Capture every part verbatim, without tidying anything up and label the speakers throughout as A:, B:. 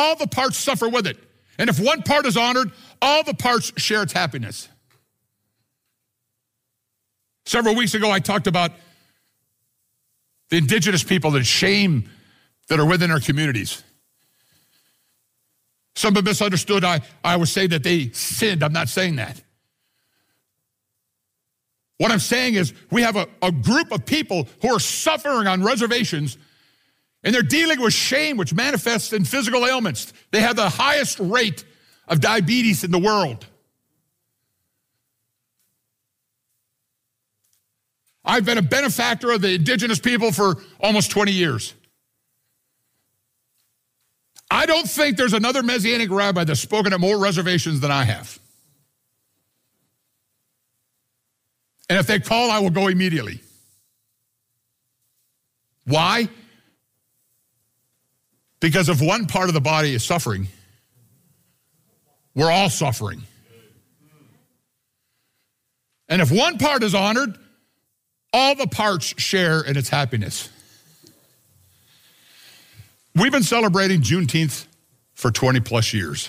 A: all the parts suffer with it. And if one part is honored, all the parts share its happiness. Several weeks ago, I talked about the indigenous people, the shame that are within our communities. Some have misunderstood. I, I would say that they sinned. I'm not saying that. What I'm saying is we have a, a group of people who are suffering on reservations, and they're dealing with shame, which manifests in physical ailments. They have the highest rate of diabetes in the world. I've been a benefactor of the indigenous people for almost twenty years. I don't think there's another Messianic rabbi that's spoken at more reservations than I have. And if they call, I will go immediately. Why? Because if one part of the body is suffering, we're all suffering. And if one part is honored, all the parts share in its happiness. We've been celebrating Juneteenth for twenty plus years.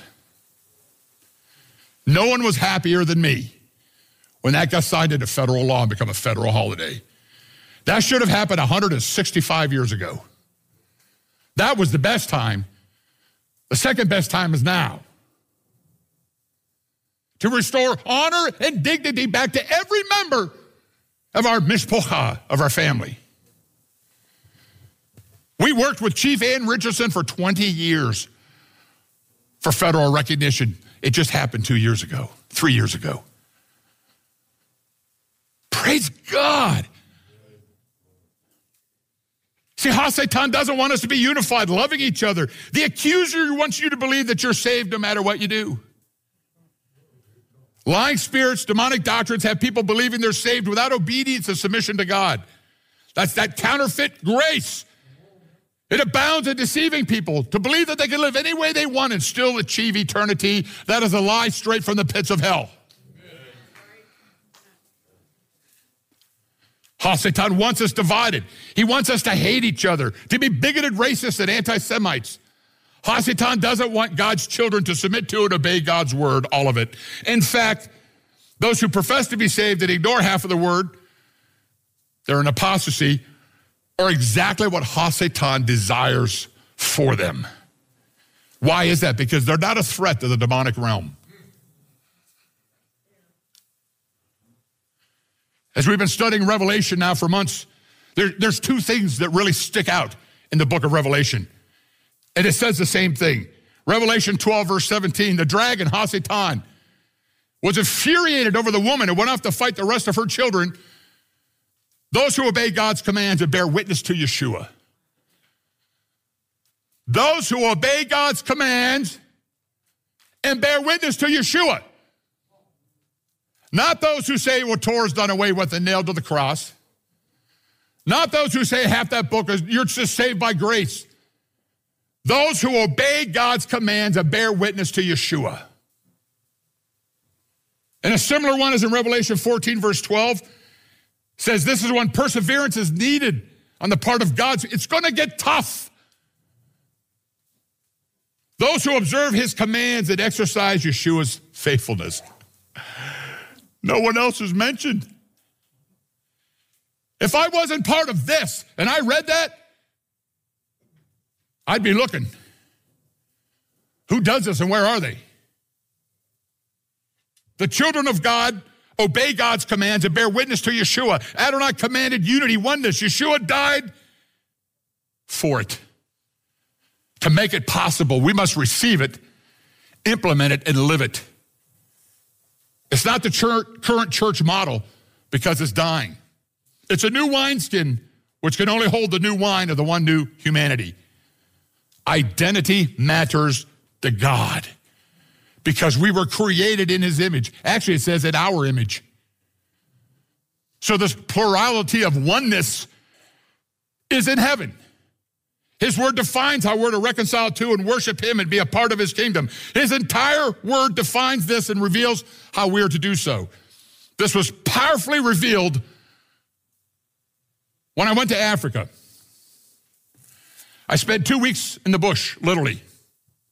A: No one was happier than me when that got signed into federal law and become a federal holiday. That should have happened one hundred sixty-five years ago. That was the best time. The second best time is now. To restore honor and dignity back to every member of our mishpocha, of our family. We worked with Chief Ann Richardson for twenty years for federal recognition. It just happened two years ago, three years ago. Praise God. See, HaSatan doesn't want us to be unified, loving each other. The accuser wants you to believe that you're saved no matter what you do. Lying spirits, demonic doctrines have people believing they're saved without obedience and submission to God. That's that counterfeit grace. It abounds in deceiving people to believe that they can live any way they want and still achieve eternity. That is a lie straight from the pits of hell. HaSatan wants us divided. He wants us to hate each other, to be bigoted, racist, and anti-Semites. HaSatan doesn't want God's children to submit to and obey God's word, all of it. In fact, those who profess to be saved and ignore half of the word, they're in apostasy, are exactly what HaSatan desires for them. Why is that? Because they're not a threat to the demonic realm. As we've been studying Revelation now for months, there, there's two things that really stick out in the book of Revelation. And it says the same thing. Revelation twelve, verse seventeen, the dragon, HaSatan, was infuriated over the woman and went off to fight the rest of her children, those who obey God's commands and bear witness to Yeshua. Those who obey God's commands and bear witness to Yeshua. Not those who say, well, Torah's done away with and nailed to the cross. Not those who say half that book is, you're just saved by grace. Those who obey God's commands and bear witness to Yeshua. And a similar one is in Revelation fourteen, verse twelve. Says this is when perseverance is needed on the part of God. It's going to get tough. Those who observe his commands and exercise Yeshua's faithfulness. No one else is mentioned. If I wasn't part of this and I read that, I'd be looking. Who does this and where are they? The children of God obey God's commands and bear witness to Yeshua. Adonai commanded unity, oneness. Yeshua died for it. To make it possible, we must receive it, implement it, and live it. It's not the church, current church model because it's dying. It's a new wineskin which can only hold the new wine of the one new humanity. Identity matters to God because we were created in his image. Actually, it says in our image. So this plurality of oneness is in heaven. His word defines how we're to reconcile to and worship him and be a part of his kingdom. His entire word defines this and reveals how we are to do so. This was powerfully revealed when I went to Africa. I spent two weeks in the bush, literally.